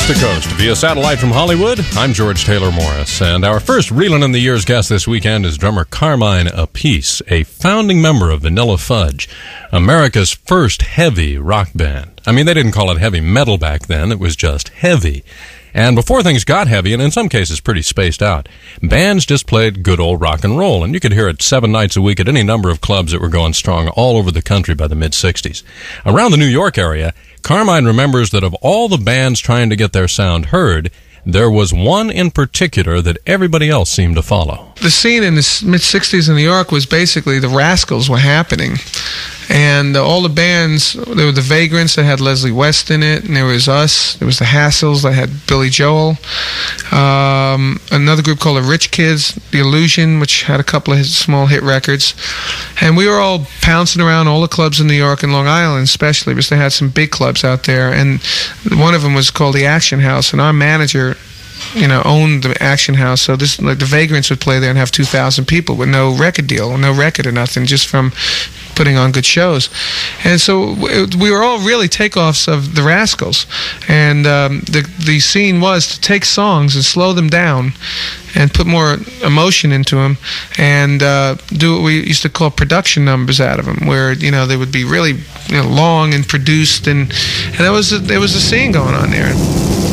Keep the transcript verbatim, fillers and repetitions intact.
to coast via satellite from Hollywood. I'm George Taylor Morris, and our first Reelin' in the Years guest this weekend is drummer Carmine Appice, a founding member of Vanilla Fudge, America's first heavy rock band. I mean, they didn't call it heavy metal back then, it was just heavy. And before things got heavy, and in some cases pretty spaced out, bands just played good old rock and roll, and you could hear it seven nights a week at any number of clubs that were going strong all over the country by the mid-sixties. Around the New York area, Carmine remembers that of all the bands trying to get their sound heard, there was one in particular that everybody else seemed to follow. The scene in the mid-sixties in New York was basically the Rascals were happening. And uh, all the bands, there were the Vagrants that had Leslie West in it, and there was us, there was the Hassles that had Billy Joel, um, another group called the Rich Kids, The Illusion, which had a couple of hit, small hit records. And we were all pouncing around all the clubs in New York and Long Island especially, because they had some big clubs out there. And one of them was called the Action House, and our manager, you know, owned the Action House. So this, like, the Vagrants would play there and have two thousand people with no record deal, no record or nothing, just from putting on good shows. And so we were all really takeoffs of the Rascals. And um, the the scene was to take songs and slow them down and put more emotion into them, and uh, do what we used to call production numbers out of them, where, you know, they would be really, you know, long and produced, and, and there was a, there was a scene going on there.